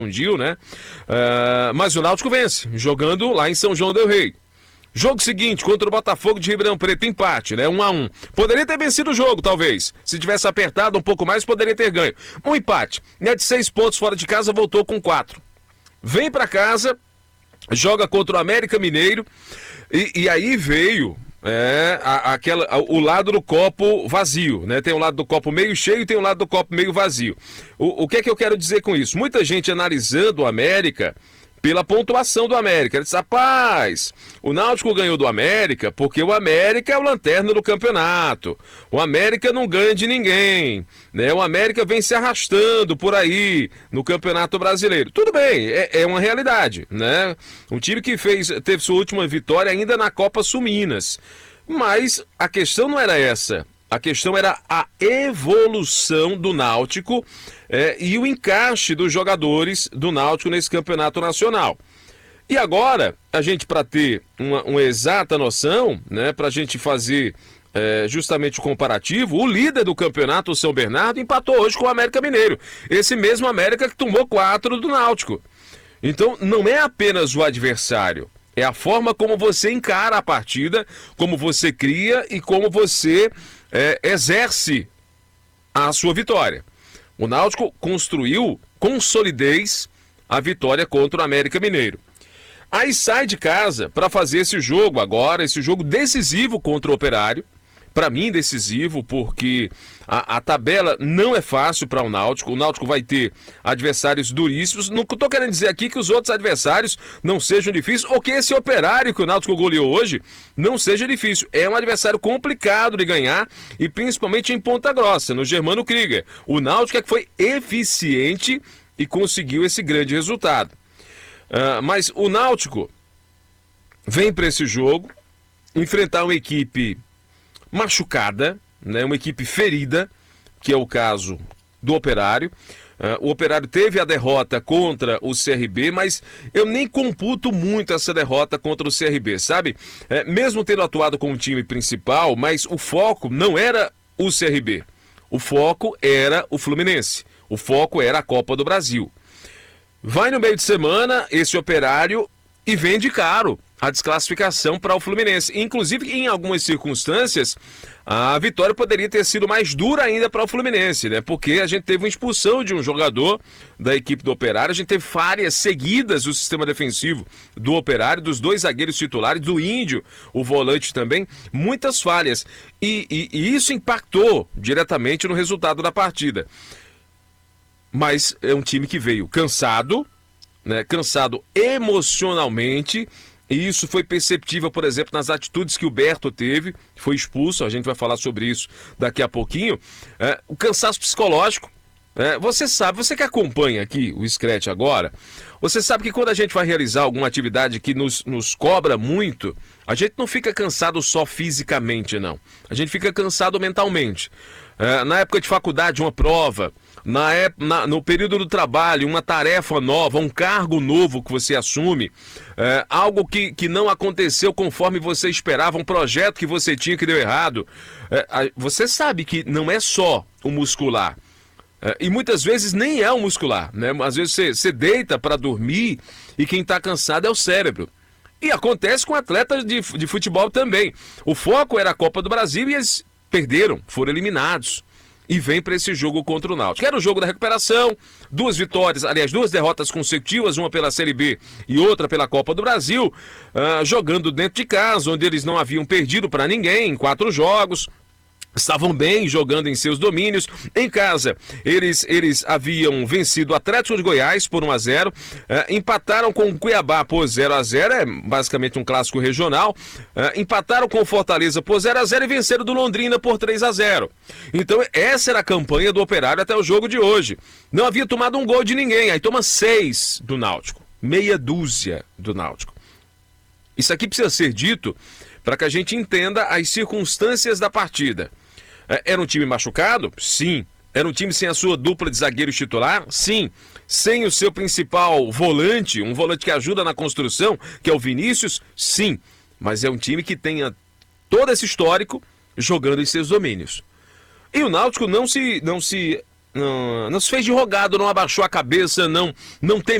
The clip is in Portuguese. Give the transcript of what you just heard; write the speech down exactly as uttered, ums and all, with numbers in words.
Fundiu, né? Uh, mas o Náutico vence, jogando lá em São João del Rei. Jogo seguinte, contra o Botafogo de Ribeirão Preto, empate, né? Um a um. Poderia ter vencido o jogo, talvez. Se tivesse apertado um pouco mais, poderia ter ganho. Um empate. Né, de seis pontos fora de casa, voltou com quatro. Vem pra casa, joga contra o América Mineiro, e, e aí veio... É, a, aquela, a, o lado do copo vazio, né? Tem o lado do copo meio cheio e tem o lado do copo meio vazio. O, o que é que eu quero dizer com isso? Muita gente analisando o América pela pontuação do América. Ele diz, rapaz, o Náutico ganhou do América porque o América é o lanterna do campeonato. O América não ganha de ninguém, né? O América vem se arrastando por aí no Campeonato Brasileiro. Tudo bem, é, é uma realidade, né? Um time que fez, teve sua última vitória ainda na Copa Sul Minas. Mas a questão não era essa. A questão era a evolução do Náutico é, e o encaixe dos jogadores do Náutico nesse campeonato nacional. E agora, a gente, para ter uma, uma exata noção, né, para a gente fazer é, justamente o comparativo, o líder do campeonato, o São Bernardo, empatou hoje com o América Mineiro. Esse mesmo América que tomou quatro do Náutico. Então, não é apenas o adversário. É a forma como você encara a partida, como você cria e como você... É, exerce a sua vitória. O Náutico construiu com solidez a vitória contra o América Mineiro. Aí sai de casa para fazer esse jogo agora, esse jogo decisivo contra o Operário. Para mim, decisivo, porque a, a tabela não é fácil para o Náutico. O Náutico vai ter adversários duríssimos. Não estou querendo dizer aqui que os outros adversários não sejam difíceis, ou que esse Operário que o Náutico goleou hoje não seja difícil. É um adversário complicado de ganhar, e principalmente em Ponta Grossa, no Germano Krieger. O Náutico é que foi eficiente e conseguiu esse grande resultado. Uh, mas o Náutico vem para esse jogo enfrentar uma equipe machucada, né, uma equipe ferida, que é o caso do Operário. Uh, o Operário teve a derrota contra o C R B, mas eu nem computo muito essa derrota contra o C R B, sabe? É, mesmo tendo atuado como time principal, mas o foco não era o C R B. O foco era o Fluminense. O foco era a Copa do Brasil. Vai no meio de semana esse Operário e vende caro a desclassificação para o Fluminense. Inclusive, em algumas circunstâncias, a vitória poderia ter sido mais dura ainda para o Fluminense, né? Porque a gente teve uma expulsão de um jogador da equipe do Operário, a gente teve falhas seguidas do sistema defensivo do Operário, dos dois zagueiros titulares, do Índio, o volante também, muitas falhas. E, e, e isso impactou diretamente no resultado da partida. Mas é um time que veio cansado, né? Cansado emocionalmente. E isso foi perceptível, por exemplo, nas atitudes que o Berto teve, foi expulso, a gente vai falar sobre isso daqui a pouquinho. É, o cansaço psicológico, é, você sabe, você que acompanha aqui o Scratch agora, você sabe que quando a gente vai realizar alguma atividade que nos, nos cobra muito, a gente não fica cansado só fisicamente, não. A gente fica cansado mentalmente. É, na época de faculdade, uma prova... Na, na, no período do trabalho, uma tarefa nova, um cargo novo que você assume, é, algo que, que não aconteceu conforme você esperava, um projeto que você tinha que deu errado, é, a, você sabe que não é só o muscular, é, e muitas vezes nem é o muscular, né? Às vezes você, você deita para dormir e quem está cansado é o cérebro. E acontece com atletas de, de futebol também. O foco era a Copa do Brasil e eles perderam, foram eliminados. E vem para esse jogo contra o Náutico. Era o jogo da recuperação, duas vitórias, aliás, duas derrotas consecutivas, uma pela Série B e outra pela Copa do Brasil, uh, jogando dentro de casa, onde eles não haviam perdido para ninguém em quatro jogos. Estavam bem jogando em seus domínios. Em casa, eles, eles haviam vencido o Atlético de Goiás por um a zero, eh, empataram com o Cuiabá por zero a zero, é basicamente um clássico regional, eh, empataram com o Fortaleza por zero a zero e venceram do Londrina por três a zero. Então essa era a campanha do Operário até o jogo de hoje. Não havia tomado um gol de ninguém, aí toma seis do Náutico, meia dúzia do Náutico. Isso aqui precisa ser dito para que a gente entenda as circunstâncias da partida. Era um time machucado? Sim. Era um time sem a sua dupla de zagueiros titular? Sim. Sem o seu principal volante, um volante que ajuda na construção, que é o Vinícius? Sim. Mas é um time que tenha todo esse histórico jogando em seus domínios. E o Náutico não se, não se não, não se fez de rogado, não abaixou a cabeça, não, não tem